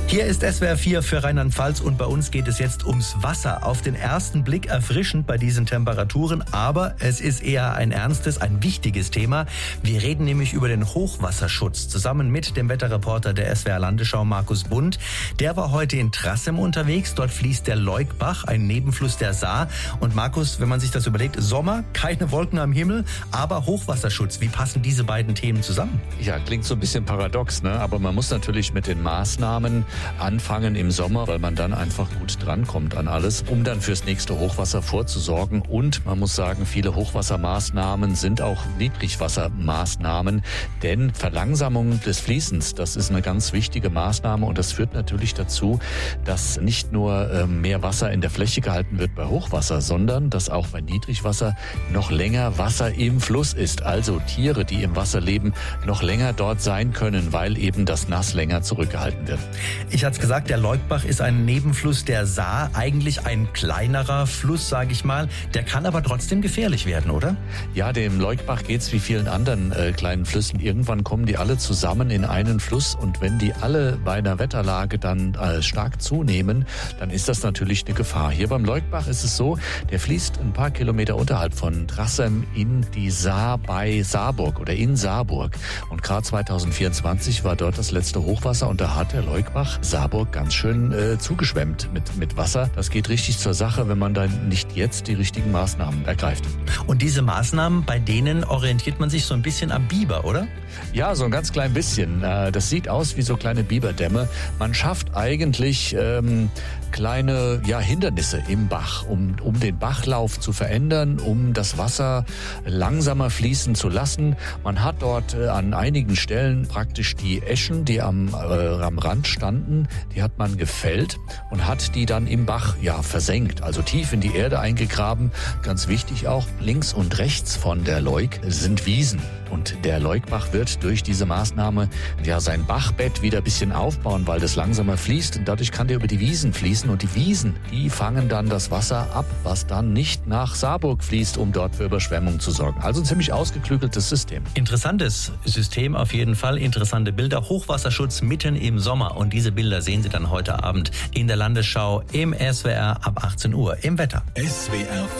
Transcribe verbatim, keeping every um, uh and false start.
Hier ist S W R vier für Rheinland-Pfalz und bei uns geht es jetzt ums Wasser. Auf den ersten Blick erfrischend bei diesen Temperaturen, aber es ist eher ein ernstes, ein wichtiges Thema. Wir reden nämlich über den Hochwasserschutz zusammen mit dem Wetterreporter der S W R Landesschau Markus Bund. Der war heute in Trassem unterwegs. Dort fließt der Leukbach, ein Nebenfluss der Saar. Und Markus, wenn man sich das überlegt, Sommer, keine Wolken am Himmel, aber Hochwasserschutz. Wie passen diese beiden Themen zusammen? Ja, klingt so ein bisschen paradox, ne? Aber man muss natürlich mit den Maßnahmen anfangen im Sommer, weil man dann einfach gut drankommt an alles, um dann fürs nächste Hochwasser vorzusorgen. Und man muss sagen, viele Hochwassermaßnahmen sind auch Niedrigwassermaßnahmen, denn Verlangsamung des Fließens, das ist eine ganz wichtige Maßnahme und das führt natürlich dazu, dass nicht nur äh, mehr Wasser in der Fläche gehalten wird bei Hochwasser, sondern dass auch bei Niedrigwasser noch länger Wasser im Fluss ist. Also Tiere, die im Wasser leben, noch länger dort sein können, weil eben das Nass länger zurückgehalten wird. Ich hatte es gesagt, der Leukbach ist ein Nebenfluss der Saar, eigentlich ein kleinerer Fluss, sage ich mal. Der kann aber trotzdem gefährlich werden, oder? Ja, dem Leukbach geht's wie vielen anderen äh, kleinen Flüssen. Irgendwann kommen die alle zusammen in einen Fluss und wenn die alle bei einer Wetterlage dann äh, stark zunehmen, dann ist das natürlich eine Gefahr. Hier beim Leukbach ist es so, der fließt ein paar Kilometer unterhalb von Trassem in die Saar bei Saarburg oder in Saarburg. Und gerade zwanzig vierundzwanzig war dort das letzte Hochwasser und da hat der Leukbach Saarburg ganz schön äh, zugeschwemmt mit, mit Wasser. Das geht richtig zur Sache, wenn man dann nicht jetzt die richtigen Maßnahmen ergreift. Und diese Maßnahmen, bei denen orientiert man sich so ein bisschen am Biber, oder? Ja, so ein ganz klein bisschen. Äh, das sieht aus wie so kleine Biberdämme. Man schafft eigentlich ähm, kleine ja, Hindernisse im Bach, um, um den Bachlauf zu verändern, um das Wasser langsamer fließen zu lassen. Man hat dort äh, an einigen Stellen praktisch die Eschen, die am, äh, am Rand standen, die hat man gefällt und hat die dann im Bach ja versenkt, also tief in die Erde eingegraben. Ganz wichtig auch, links und rechts von der Leuk sind Wiesen. Und der Leukbach wird durch diese Maßnahme ja sein Bachbett wieder ein bisschen aufbauen, weil das langsamer fließt. Und dadurch kann der über die Wiesen fließen. Und die Wiesen, die fangen dann das Wasser ab, was dann nicht nach Saarburg fließt, um dort für Überschwemmung zu sorgen. Also ein ziemlich ausgeklügeltes System. Interessantes System auf jeden Fall. Interessante Bilder. Hochwasserschutz mitten im Sommer. Und diese Bilder sehen Sie dann heute Abend in der Landesschau im S W R ab achtzehn Uhr im Wetter. S W R